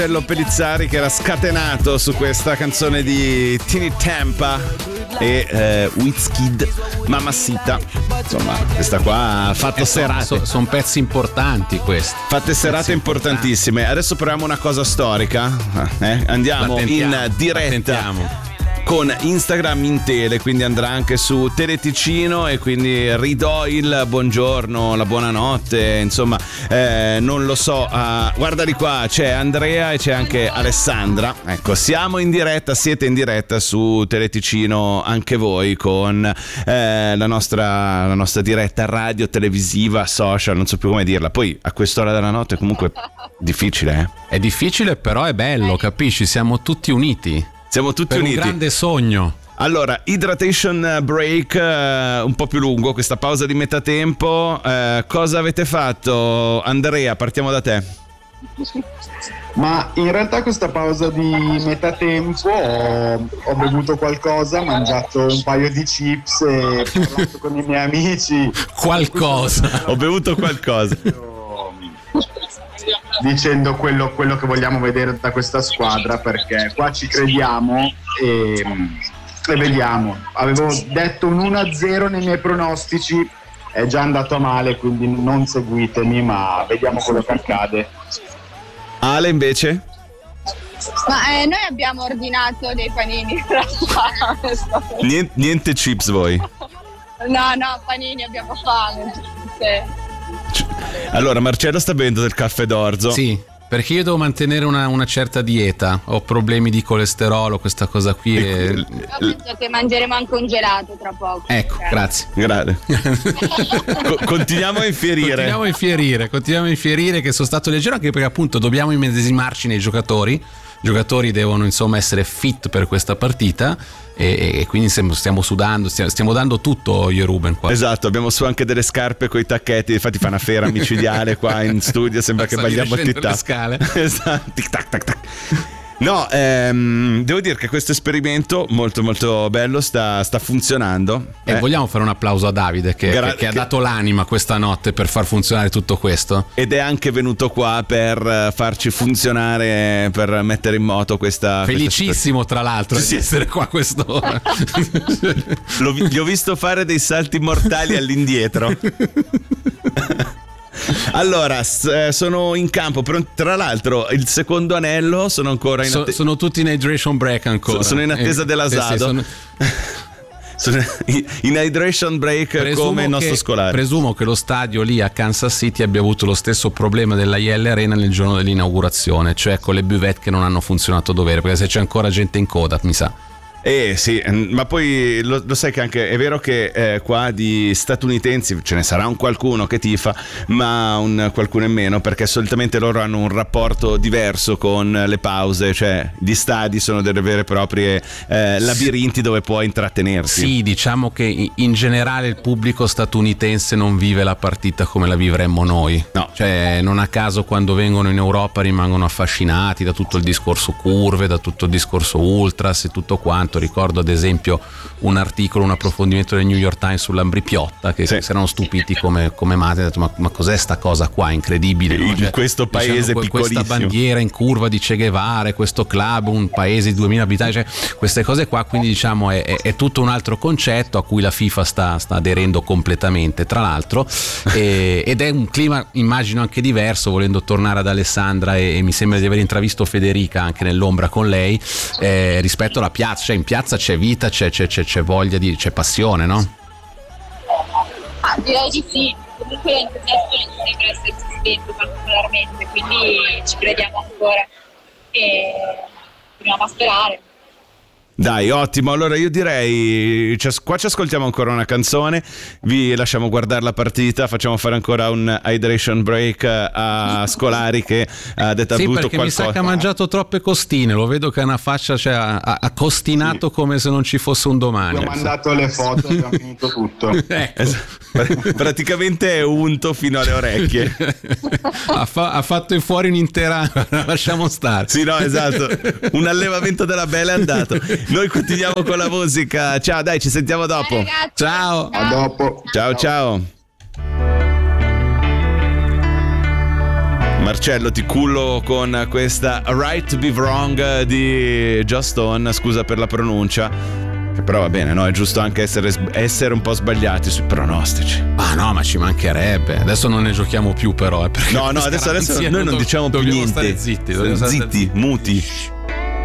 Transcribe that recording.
Pellizzari che era scatenato su questa canzone di Tini Tempa e Wizkid, Mamacita. Insomma, questa qua ha fatto serate. Sono pezzi importanti questi. Fatte serate importantissime. Adesso proviamo una cosa storica. Andiamo in diretta con Instagram in tele, quindi andrà anche su Teleticino e quindi ridò il buongiorno, la buonanotte, insomma, non lo so. Guarda di qua, c'è Andrea e c'è anche Alessandra. Ecco, siamo in diretta, siete in diretta su Teleticino anche voi con la nostra diretta radio, televisiva, social, non so più come dirla. Poi a quest'ora della notte comunque difficile, È difficile, però è bello, capisci? Siamo tutti uniti. Siamo tutti per uniti. Un grande sogno. Allora, hydration break un po' più lungo, questa pausa di metà tempo. Cosa avete fatto? Andrea, partiamo da te. Ma in realtà questa pausa di metà tempo ho bevuto qualcosa, mangiato un paio di chips e parlato con i miei amici. Qualcosa. Ho bevuto qualcosa. Dicendo quello che vogliamo vedere da questa squadra, perché qua ci crediamo e vediamo. Avevo detto un 1-0 nei miei pronostici, è già andato a male, quindi non seguitemi, ma vediamo quello che accade. Ale invece? Ma noi abbiamo ordinato dei panini in realtà. Niente chips voi? No, panini, abbiamo fame. Sì. Allora, Marcello sta bevendo del caffè d'orzo. Sì, perché io devo mantenere una certa dieta. Ho problemi di colesterolo, questa cosa qui. Io penso che mangeremo anche un gelato tra poco. Ecco, grazie. Continuiamo a infierire. Continuiamo a infierire, che sono stato leggero, anche perché appunto dobbiamo immedesimarci nei giocatori. I giocatori devono insomma essere fit per questa partita e quindi stiamo sudando, stiamo dando tutto io e Ruben qua. Esatto, abbiamo su anche delle scarpe coi tacchetti, infatti fa una fiera micidiale qua in studio, sembra che balliamo le scale. Esatto, tic tac tac tac. No, devo dire che questo esperimento molto molto bello sta funzionando. E vogliamo fare un applauso a Davide che ha dato l'anima questa notte per far funzionare tutto questo. Ed è anche venuto qua per farci funzionare, per mettere in moto questa... Felicissimo tra l'altro di essere qua a quest'ora. Gli ho visto fare dei salti mortali all'indietro. Allora, sono in campo, tra l'altro il secondo anello sono ancora in attesa. Sono tutti in hydration break ancora. Sono in attesa dell'asado. Sono in hydration break come il nostro scolare. Presumo che lo stadio lì a Kansas City abbia avuto lo stesso problema della IL Arena nel giorno dell'inaugurazione, cioè con le buvette che non hanno funzionato a dovere, perché se c'è ancora gente in coda, mi sa. Sì, ma poi lo sai che anche è vero che qua di statunitensi ce ne sarà un qualcuno che tifa, ma qualcuno in meno, perché solitamente loro hanno un rapporto diverso con le pause, cioè gli stadi sono delle vere e proprie labirinti dove puoi intrattenersi. Sì, diciamo che in generale il pubblico statunitense non vive la partita come la vivremmo noi. No. Cioè, non a caso quando vengono in Europa rimangono affascinati da tutto il discorso curve, da tutto il discorso ultras e tutto quanto. Ricordo ad esempio un articolo, un approfondimento del New York Times sull'Ambri Piotta che si erano stupiti come mate, hanno detto ma cos'è sta cosa qua incredibile, no? In questo paese piccolissimo, questa bandiera in curva di Che Guevara, questo club, un paese di 2000 abitanti, cioè queste cose qua, quindi diciamo è tutto un altro concetto a cui la FIFA sta aderendo completamente tra l'altro ed è un clima immagino anche diverso, volendo tornare ad Alessandra e mi sembra di aver intravisto Federica anche nell'ombra con lei rispetto alla piazza, cioè in piazza c'è vita, c'è voglia c'è passione, no? Direi di sì, comunque l'entusiasmo non sembra essersi spento particolarmente, quindi ci crediamo ancora e continuiamo a sperare. Dai, ottimo. Allora io direi qua ci ascoltiamo ancora una canzone, vi lasciamo guardare la partita, facciamo fare ancora un hydration break a Scolari che ha detto sì, avuto perché qualcosa. Mi sa che ha mangiato troppe costine, lo vedo che ha una faccia, cioè ha costinato come se non ci fosse un domani. Ho mandato le foto e abbiamo finito tutto. Ecco. Praticamente è unto fino alle orecchie. ha fatto fuori un'intera lasciamo stare. Sì, no, esatto, un allevamento della bella è andato. Noi continuiamo con la musica. Ciao, dai, ci sentiamo dopo. Ragazzi, ciao. A dopo. Ciao. Marcello, ti cullo con questa Right to Be Wrong di Joss Stone, scusa per la pronuncia, che però va bene, no? È giusto anche essere un po' sbagliati sui pronostici. Ah no, ma ci mancherebbe. Adesso non ne giochiamo più però. No, adesso noi non diciamo più niente. Stare zitti, muti.